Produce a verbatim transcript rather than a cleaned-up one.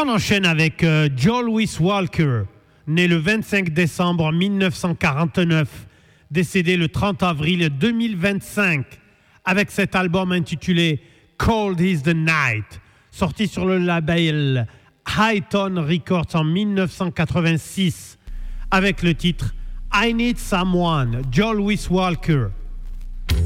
On enchaîne avec euh, Joe Louis Walker, né le vingt-cinq décembre mille neuf cent quarante-neuf, décédé le trente avril deux mille vingt-cinq, avec cet album intitulé Cold is the Night, sorti sur le label High Tone Records en mille neuf cent quatre-vingt-six, avec le titre I Need Someone, Joe Louis Walker.